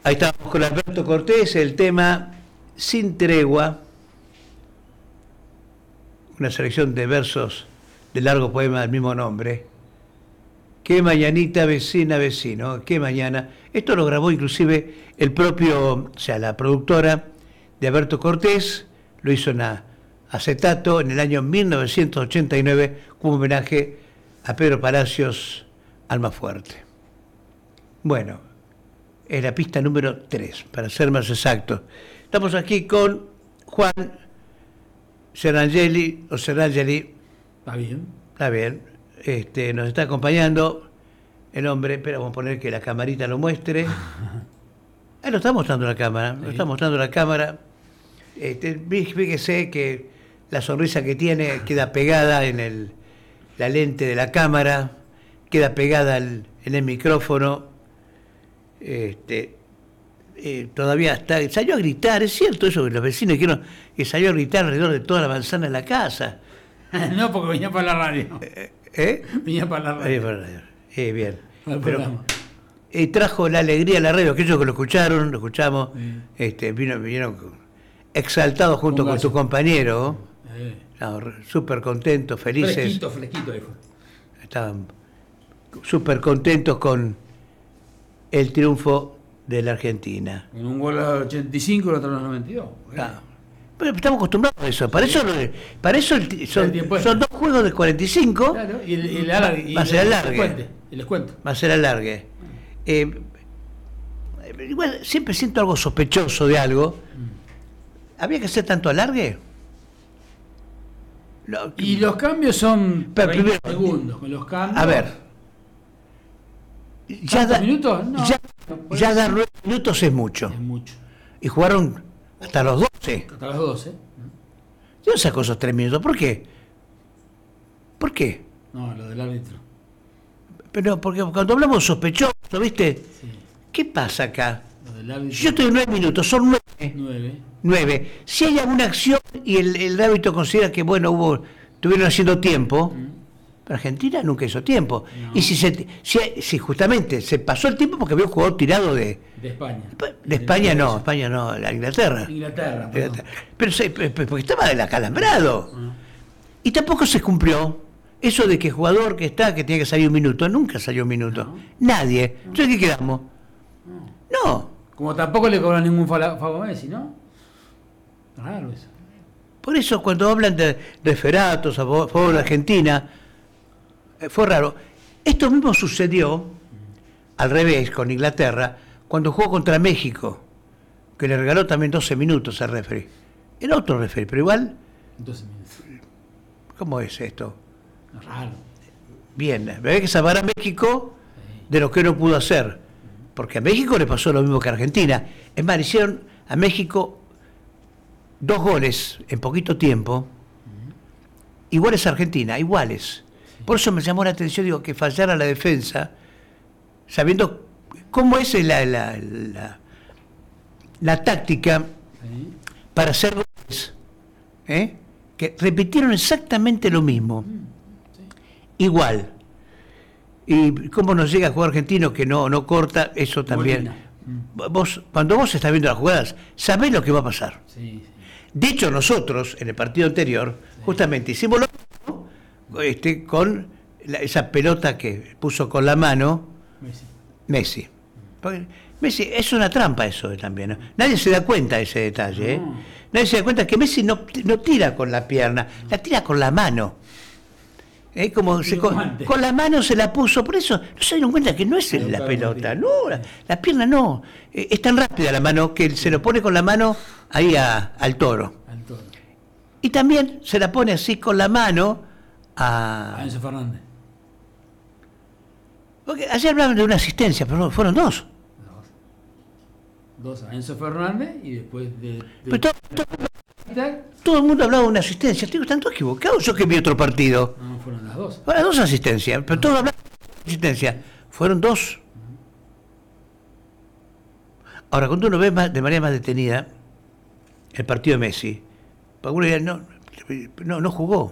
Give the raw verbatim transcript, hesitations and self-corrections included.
Ahí estamos con Alberto Cortés, el tema Sin Tregua, una selección de versos del largo poema del mismo nombre. Qué mañanita, vecina, vecino, qué mañana. Esto lo grabó inclusive el propio, o sea, la productora de Alberto Cortés, lo hizo en acetato en el año mil novecientos ochenta y nueve como homenaje a Pedro Palacios, Almafuerte. Bueno, es la pista número tres, para ser más exactos. Estamos aquí con Juan Serangeli, o Serangeli. Está bien. Está bien. Este, nos está acompañando el hombre, pero vamos a poner que la camarita lo muestre. Ahí lo está mostrando la cámara, lo está mostrando la cámara. Este, fíjese que la sonrisa que tiene queda pegada en el, la lente de la cámara, queda pegada el, en el micrófono. Este, eh, todavía está, salió a gritar, es cierto eso que los vecinos dijeron que salió a gritar alrededor de toda la manzana de la casa. No, porque venía para la radio. ¿Eh? ¿Eh? Venía para la radio. Eh, para la radio. Eh, bien. Para el Pero, programa. eh, trajo la alegría a la radio, aquellos que lo escucharon, lo escuchamos, Sí. este, vino, vinieron exaltados junto Un con gaso. tu compañero, Eh. no, súper contentos, felices. Fresquito, fresquito ahí fue. Estaban súper contentos con el triunfo de la Argentina. En un gol al ochenta y cinco y el otro al noventa y dos. Ah, pero estamos acostumbrados a eso. Para eso, para eso el ti- son, El tiempo son dos juegos de cuarenta y cinco, Claro, y el, y el alargue. y Va a ser el- alargue. el descuente, El descuento. va a ser alargue. Eh, igual siempre siento algo sospechoso de algo. ¿Había que hacer tanto alargue? No, Y los cambios son Pero veinte primero- segundos. Con los cambios. a ver, ya, ¿Tantos da- minutos? No. ya, No, por ya eso dar nueve minutos es mucho. Es mucho. Y jugaron hasta los doce. Hasta las doce. Yo no saco esos tres minutos. ¿Por qué? ¿Por qué? No, lo del árbitro. Pero porque cuando hablamos sospechoso, ¿viste? Sí. ¿Qué pasa acá? Lo del árbitro. Yo estoy nueve minutos, son nueve. Nueve. Nueve. Si hay alguna acción y el, el árbitro considera que, bueno, hubo, estuvieron haciendo tiempo, pero Argentina nunca hizo tiempo. No. Y si, se, si, si justamente se pasó el tiempo porque había un jugador tirado de... De España. De España no, España no, la Inglaterra. Inglaterra. perdón. Inglaterra. Pero se- pe- pe- porque estaba del acalambrado. Ah. Y tampoco se cumplió eso de que el jugador que está, que tiene que salir un minuto, nunca salió un minuto. No. Nadie. Entonces, ¿qué quedamos? No. Como tampoco le cobran ningún fala- fago a Messi, ¿no? Raro eso. Por eso cuando hablan de referatos a favor a favor de Argentina, eh, fue raro. Esto mismo sucedió al revés con Inglaterra cuando jugó contra México, que le regaló también doce minutos al referee. Era otro referee, pero igual, doce minutos. ¿cómo es esto? Raro. Bien, había que salvar a México de lo que no pudo hacer, porque a México le pasó lo mismo que a Argentina. Es más, le hicieron a México dos goles en poquito tiempo, iguales a Argentina, iguales. Por eso me llamó la atención, digo, que fallara la defensa, sabiendo cómo es la, la, la, la táctica Sí. para hacer goles, ¿eh? Que repitieron exactamente lo mismo, igual. Y cómo nos llega a jugar argentino que no, no corta, eso también. Molina. Vos, cuando vos estás viendo las jugadas, sabés lo que va a pasar. Sí, sí. De hecho, nosotros, en el partido anterior, justamente hicimos lo mismo este, con la- esa pelota que puso con la mano Messi. Messi. Porque Messi, es una trampa eso eh, también, ¿no? Nadie se da cuenta de ese detalle. ¿eh? No. Nadie se da cuenta que Messi no, no tira con la pierna, la tira con la mano. ¿Eh? Como se- Los con, guantes. con la mano se la puso, por eso no se dieron cuenta que no es Claro, la claro, pelota, sí. no, la, la pierna no. Eh, es tan rápida la mano que se lo pone con la mano ahí a- al toro. Al todo. Y también se la pone así con la mano A a... Enzo Fernández. Porque ayer hablaban de una asistencia, pero no, fueron dos. Dos. Dos a Enzo Fernández y después de. de Pero todo, todo- todo el mundo hablaba de una asistencia. Digo, ¿están todos equivocados? Yo que vi otro partido. No, fueron las dos. Ahora dos asistencias, pero todos hablaban de asistencia. Fueron dos. Ahora, cuando uno ve más, de manera más detenida el partido de Messi, algunos dirán, no, no, no jugó.